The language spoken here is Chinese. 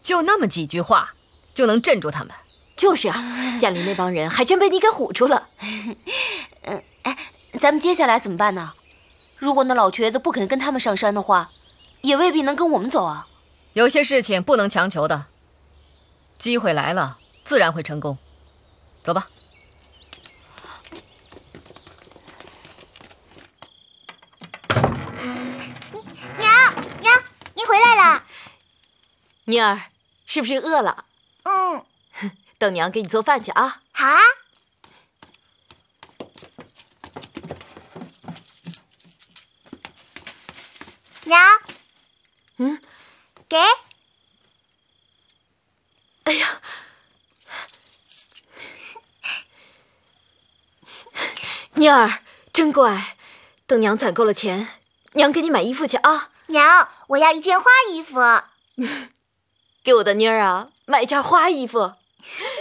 就那么几句话，就能镇住他们？ 就是啊，家里那帮人还真被你给唬住了。 咱们接下来怎么办呢？如果那老瘸子不肯跟他们上山的话，也未必能跟我们走啊。 有些事情不能强求的，机会来了，自然会成功。走吧。 娘，您回来了。 妮儿，是不是饿了？等娘给你做饭去啊。 好啊。娘。给。 哎呀，妮儿真乖，等娘攒够了钱，娘给你买衣服去啊。 娘，我要一件花衣服。 给我的妮儿啊，买一件花衣服。